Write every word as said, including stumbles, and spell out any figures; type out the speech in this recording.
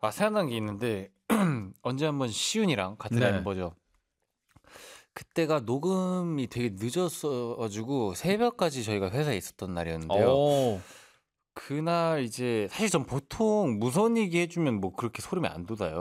아 생각난 게 있는데 언제 한번 시윤이랑 같은 네. 멤버죠. 그때가 녹음이 되게 늦었어 가지고 새벽까지 저희가 회사에 있었던 날이었는데요. 어. 그날 이제 사실 전 보통 무선 얘기 해 주면 뭐 그렇게 소름이 안 돋아요.